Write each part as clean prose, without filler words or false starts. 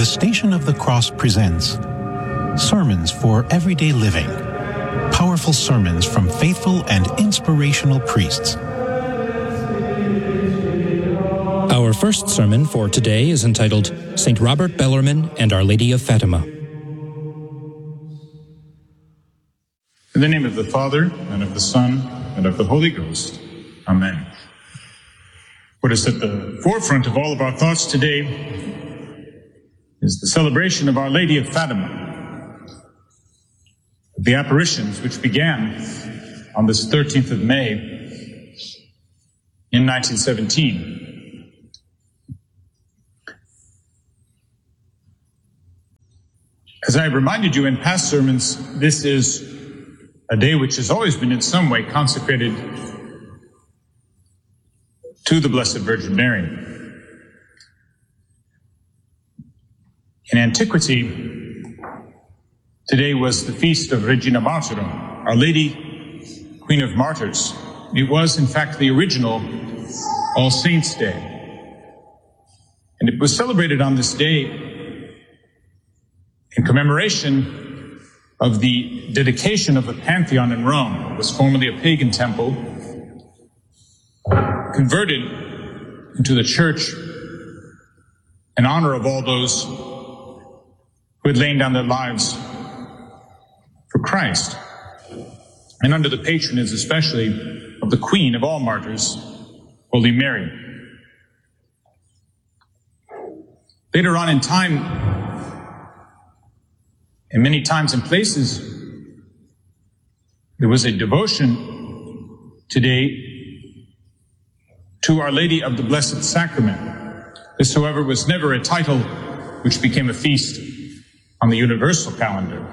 The Station of the Cross presents Sermons for Everyday Living. Powerful sermons from faithful and inspirational priests. Our first sermon for today is entitled St. Robert Bellarmine and Our Lady of Fatima. In the name of the Father, and of the Son, and of the Holy Ghost. Amen. What is at the forefront of all of our thoughts today is the celebration of Our Lady of Fatima, the apparitions which began on this 13th of May in 1917. As I have reminded you in past sermons, this is a day which has always been in some way consecrated to the Blessed Virgin Mary. In antiquity, today was the feast of Regina Martyrum, Our Lady, Queen of Martyrs. It was, in fact, the original All Saints' Day. And it was celebrated on this day in commemoration of the dedication of the Pantheon in Rome. It was formerly a pagan temple, converted into the church in honor of all those who had laid down their lives for Christ, and under the patronage especially of the Queen of all martyrs, Holy Mary. Later on in time, and many times and places, there was a devotion today to Our Lady of the Blessed Sacrament. This, however, was never a title which became a feast on the universal calendar.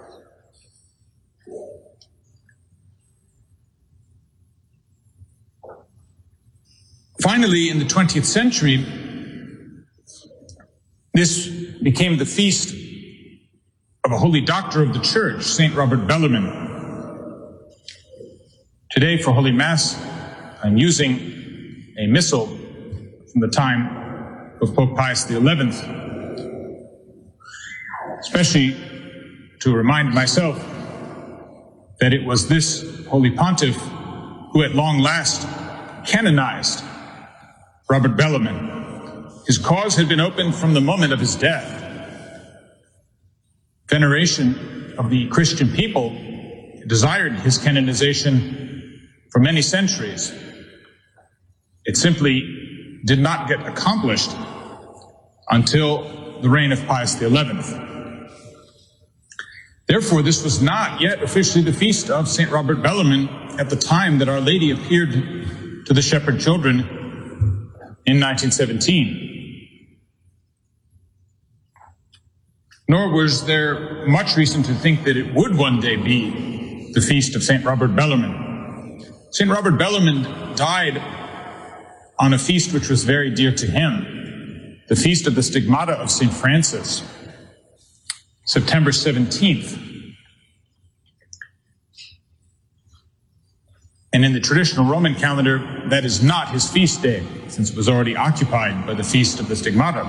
Finally, in the 20th century, this became the feast of a holy doctor of the Church, St. Robert Bellarmine. Today, for Holy Mass, I'm using a missal from the time of Pope Pius XI, especially to remind myself that it was this Holy Pontiff who at long last canonized Robert Bellarmine. His cause had been opened from the moment of his death. Veneration of the Christian people desired his canonization for many centuries. It simply did not get accomplished until the reign of Pius XI. Therefore, this was not yet officially the feast of St. Robert Bellarmine at the time that Our Lady appeared to the shepherd children in 1917. Nor was there much reason to think that it would one day be the feast of St. Robert Bellarmine. St. Robert Bellarmine died on a feast which was very dear to him, the feast of the Stigmata of St. Francis, September 17th. And in the traditional Roman calendar, that is not his feast day, since it was already occupied by the feast of the Stigmata.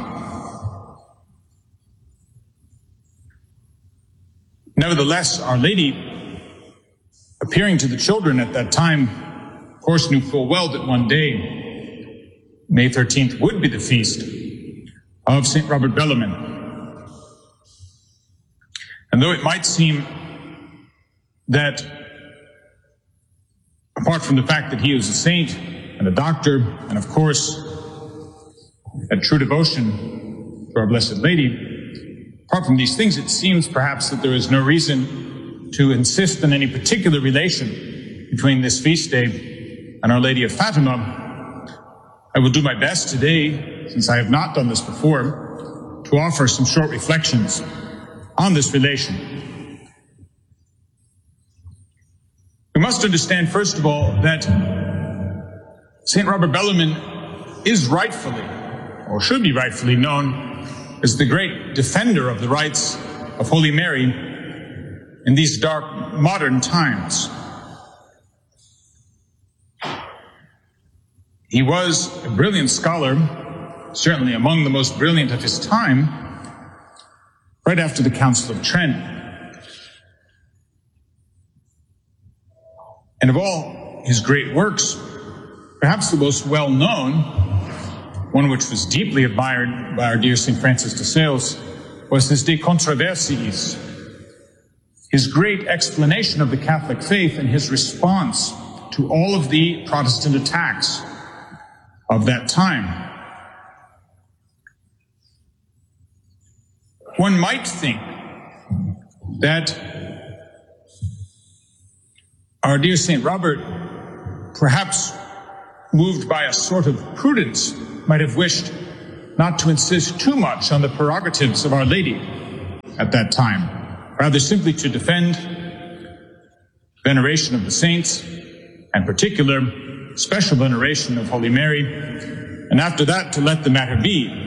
Nevertheless, Our Lady, appearing to the children at that time, of course knew full well that one day, May 13th, would be the feast of St. Robert Bellarmine. And though it might seem that, apart from the fact that he was a saint and a doctor, and of course, a true devotion to Our Blessed Lady, apart from these things, it seems perhaps that there is no reason to insist on any particular relation between this feast day and Our Lady of Fatima. I will do my best today, since I have not done this before, to offer some short reflections on this relation. We must understand, first of all, that St. Robert Bellarmine is rightfully, or should be rightfully, known as the great defender of the rights of Holy Mary in these dark modern times. He was a brilliant scholar, certainly among the most brilliant of his time, right after the Council of Trent. And of all his great works, perhaps the most well-known, one which was deeply admired by our dear St. Francis de Sales, was his De Controversiis, his great explanation of the Catholic faith and his response to all of the Protestant attacks of that time. One might think that our dear St. Robert, perhaps moved by a sort of prudence, might have wished not to insist too much on the prerogatives of Our Lady at that time, rather simply to defend veneration of the saints, and particular special veneration of Holy Mary, and after that to let the matter be,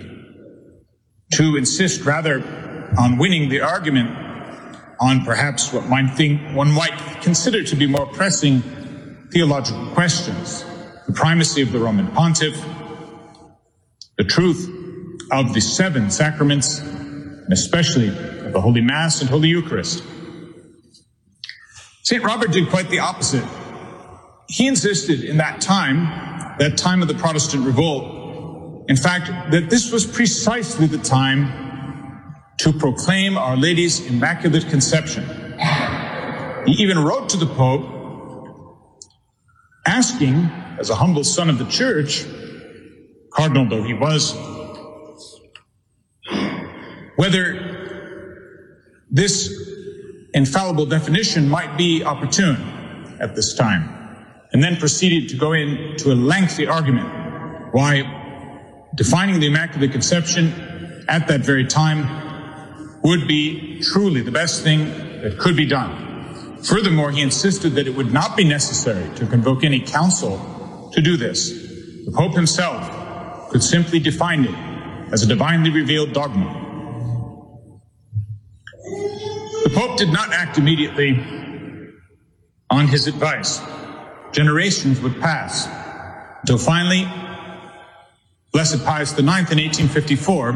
to insist rather on winning the argument on perhaps what one might consider to be more pressing theological questions: the primacy of the Roman Pontiff, the truth of the 7 sacraments, and especially of the Holy Mass and Holy Eucharist. St. Robert did quite the opposite. He insisted in that time of the Protestant revolt, in fact, that this was precisely the time to proclaim Our Lady's Immaculate Conception. He even wrote to the Pope asking, as a humble son of the Church, cardinal though he was, whether this infallible definition might be opportune at this time, and then proceeded to go into a lengthy argument why defining the Immaculate Conception at that very time would be truly the best thing that could be done. Furthermore, he insisted that it would not be necessary to convoke any council to do this. The Pope himself could simply define it as a divinely revealed dogma. The Pope did not act immediately on his advice. Generations would pass until finally Blessed Pius IX in 1854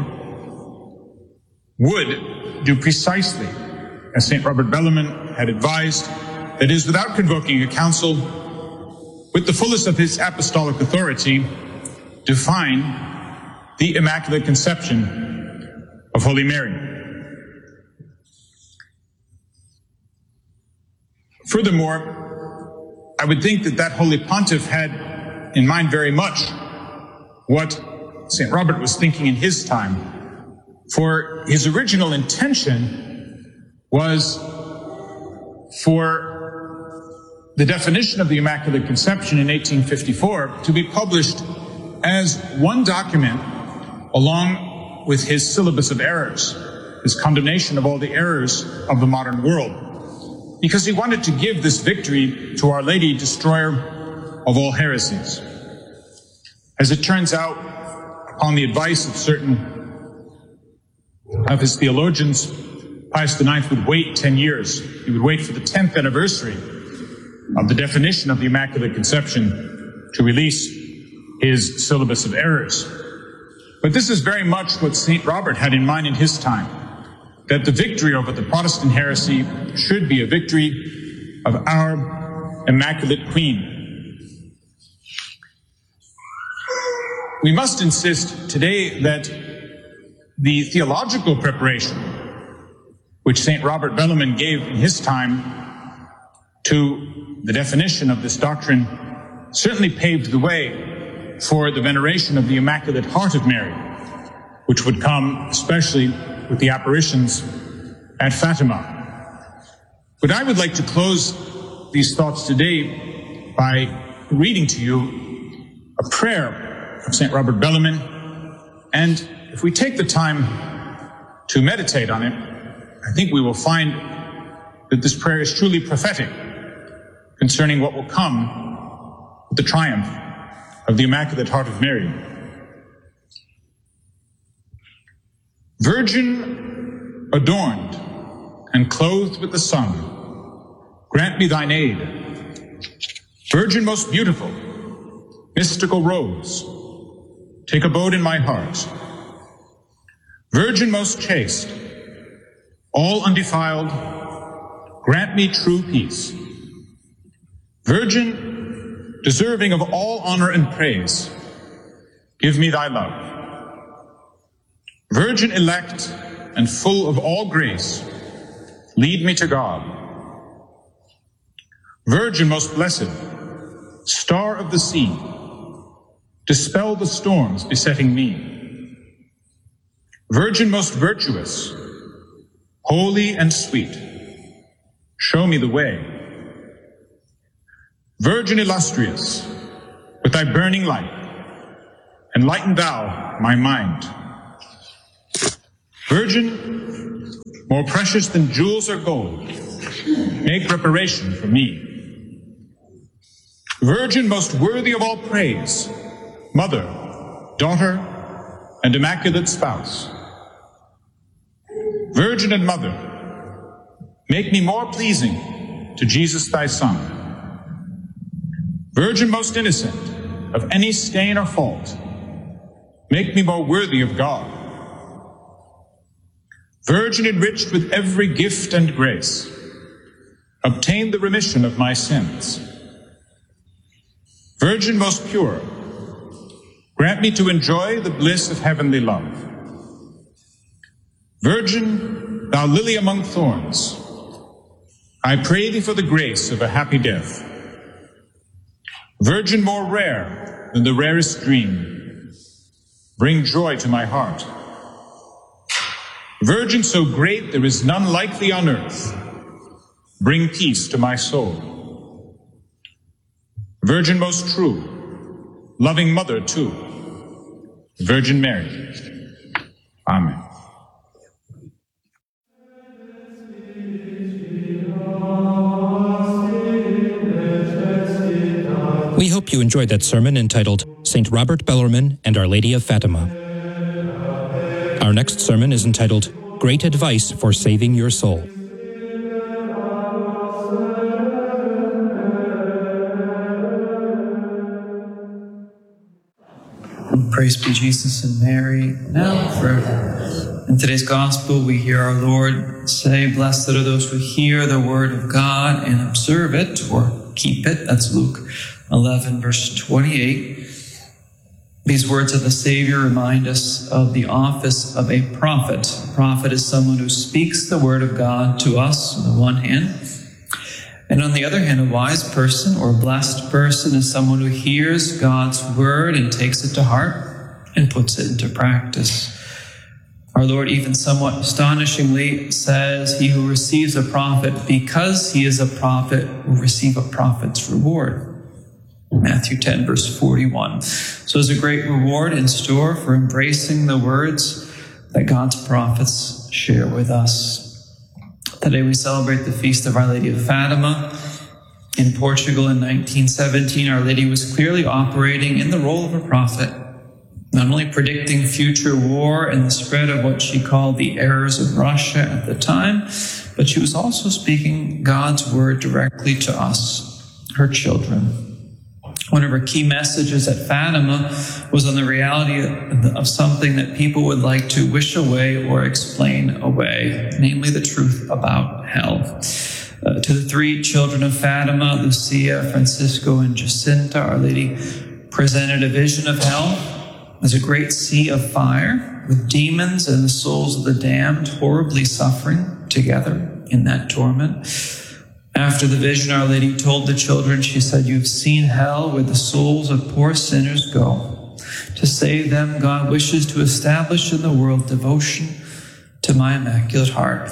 would do precisely as St. Robert Bellarmine had advised, that is, without convoking a council, with the fullest of his apostolic authority, define the Immaculate Conception of Holy Mary. Furthermore, I would think that Holy Pontiff had in mind very much what St. Robert was thinking in his time, for his original intention was for the definition of the Immaculate Conception in 1854 to be published as one document along with his syllabus of errors, his condemnation of all the errors of the modern world, because he wanted to give this victory to Our Lady, destroyer of all heresies. As it turns out, upon the advice of certain of his theologians, Pius IX would wait 10 years. He would wait for the 10th anniversary of the definition of the Immaculate Conception to release his syllabus of errors. But this is very much what St. Robert had in mind in his time, that the victory over the Protestant heresy should be a victory of our Immaculate Queen. We must insist today that the theological preparation which St. Robert Bellarmine gave in his time to the definition of this doctrine certainly paved the way for the veneration of the Immaculate Heart of Mary, which would come especially with the apparitions at Fatima. But I would like to close these thoughts today by reading to you a prayer of St. Robert Bellarmine, and if we take the time to meditate on it, I think we will find that this prayer is truly prophetic concerning what will come with the triumph of the Immaculate Heart of Mary. Virgin adorned and clothed with the sun, grant me thine aid. Virgin most beautiful, mystical rose, take abode in my heart. Virgin most chaste, all undefiled, grant me true peace. Virgin, deserving of all honor and praise, give me thy love. Virgin elect and full of all grace, lead me to God. Virgin most blessed, star of the sea, dispel the storms besetting me. Virgin most virtuous, holy and sweet, show me the way. Virgin illustrious, with thy burning light, enlighten thou my mind. Virgin, more precious than jewels or gold, make reparation for me. Virgin most worthy of all praise, mother, daughter, and immaculate spouse. Virgin and mother, make me more pleasing to Jesus thy Son. Virgin most innocent of any stain or fault, make me more worthy of God. Virgin enriched with every gift and grace, obtain the remission of my sins. Virgin most pure, grant me to enjoy the bliss of heavenly love. Virgin, thou lily among thorns, I pray thee for the grace of a happy death. Virgin more rare than the rarest dream, bring joy to my heart. Virgin so great there is none like thee on earth, bring peace to my soul. Virgin most true, loving mother too, Virgin Mary. Amen. We hope you enjoyed that sermon entitled St. Robert Bellarmine and Our Lady of Fatima. Our next sermon is entitled Great Advice for Saving Your Soul. Praise be Jesus and Mary, now and forever. In today's gospel, we hear our Lord say, "Blessed are those who hear the word of God and observe it," or keep it. That's Luke 11, verse 28. These words of the Savior remind us of the office of a prophet. A prophet is someone who speaks the word of God to us on the one hand, and on the other hand, a wise person or a blessed person is someone who hears God's word and takes it to heart and puts it into practice. Our Lord even somewhat astonishingly says, "He who receives a prophet because he is a prophet will receive a prophet's reward." Matthew 10, verse 41. So there's a great reward in store for embracing the words that God's prophets share with us. Today we celebrate the feast of Our Lady of Fatima. In Portugal in 1917, Our Lady was clearly operating in the role of a prophet, not only predicting future war and the spread of what she called the errors of Russia at the time, but she was also speaking God's word directly to us, her children. One of her key messages at Fatima was on the reality of something that people would like to wish away or explain away, namely the truth about hell. To the three children of Fatima, Lucia, Francisco, and Jacinta, Our Lady presented a vision of hell as a great sea of fire with demons and the souls of the damned horribly suffering together in that torment. After the vision, Our Lady told the children, she said, "You've seen hell where the souls of poor sinners go. To save them, God wishes to establish in the world devotion to my Immaculate Heart."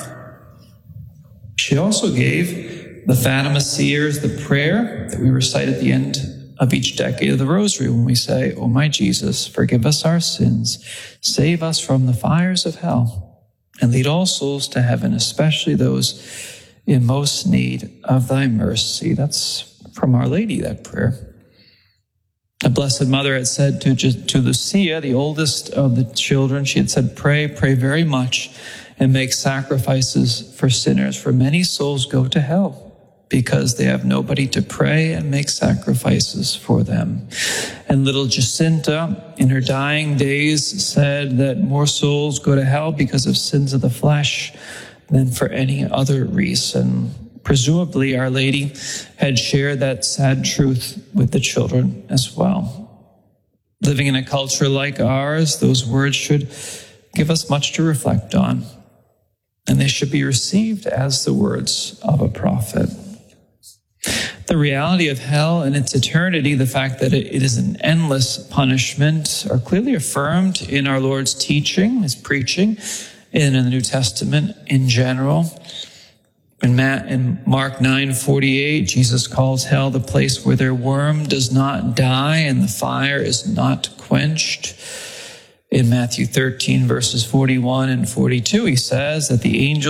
She also gave the Fatima seers the prayer that we recite at the end of each decade of the Rosary when we say, "O my Jesus, forgive us our sins, save us from the fires of hell, and lead all souls to heaven, especially those in most need of thy mercy." That's from Our Lady, that prayer. The Blessed Mother had said to Lucia, the oldest of the children, she had said, pray very much, and make sacrifices for sinners, for many souls go to hell because they have nobody to pray and make sacrifices for them. And little Jacinta, in her dying days, said that more souls go to hell because of sins of the flesh than for any other reason. Presumably, Our Lady had shared that sad truth with the children as well. Living in a culture like ours, those words should give us much to reflect on, and they should be received as the words of a prophet. The reality of hell and its eternity, the fact that it is an endless punishment, are clearly affirmed in our Lord's teaching, his preaching, and in the New Testament in general. In Mark 9:48, Jesus calls hell the place where their worm does not die and the fire is not quenched. In Matthew 13, verses 41 and 42, he says that the angels